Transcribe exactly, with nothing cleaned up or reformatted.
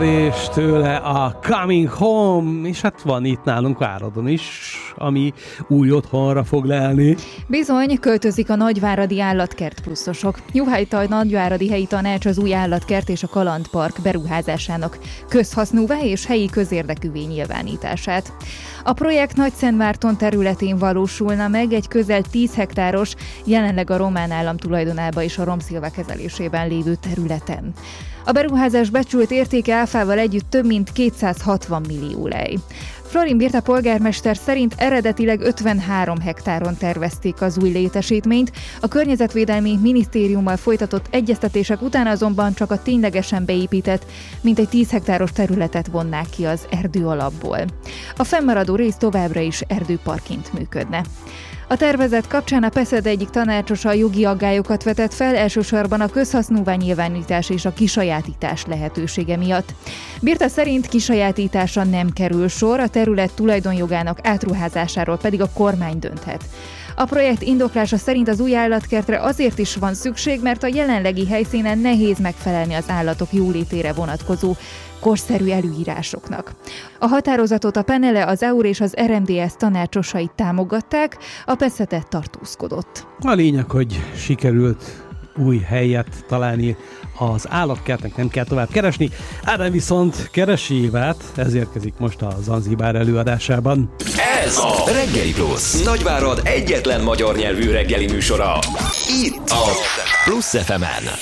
És tőle a Coming Home, és hát van itt nálunk Váradon is, ami új otthonra fog lelni. Bizony, költözik a Nagyváradi Állatkert pluszosok. Juhájta a Nagyváradi Helyi Tanács az új állatkert és a kalandpark beruházásának közhasznúvá és helyi közérdekűvé nyilvánítását. A projekt Nagyszentmárton területén valósulna meg, egy közel tíz hektáros, jelenleg a román állam tulajdonában és a romszilva kezelésében lévő területen. A beruházás becsült értéke áfával együtt több mint kétszázhatvan millió lej. Florin Birta polgármester szerint eredetileg ötvenhárom hektáron tervezték az új létesítményt, a Környezetvédelmi Minisztériummal folytatott egyeztetések után azonban csak a ténylegesen beépített, mintegy tíz hektáros területet vonnák ki az erdő alapból. A fennmaradó rész továbbra is erdőparkként működne. A tervezet kapcsán a PESZED egyik tanácsosa jogi aggályokat vetett fel, elsősorban a közhasznúvá nyilvánítás és a kisajátítás lehetősége miatt. Birta szerint kisajátításra nem kerül sor, a terület tulajdonjogának átruházásáról pedig a kormány dönthet. A projekt indoklása szerint az új állatkertre azért is van szükség, mert a jelenlegi helyszínen nehéz megfelelni az állatok jólétére vonatkozó korszerű előírásoknak. A határozatot a Penele, az é u er és az er em dé es tanácsosai támogatták, a PESZED tartózkodott. A lényeg, hogy sikerült új helyet találni az állatkertnek, nem kell tovább keresni. Ádám viszont keresi Évát, ez érkezik most a Zanzibár előadásában. Ez a Reggeli Plusz, Nagyvárad egyetlen magyar nyelvű reggeli műsora. Itt a Plusz ef emen.